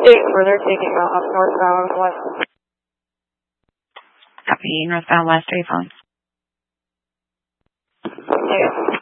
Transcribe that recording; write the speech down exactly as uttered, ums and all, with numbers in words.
eight four, they're taking out up northbound west. Copy, northbound west, are you phone? Yeah.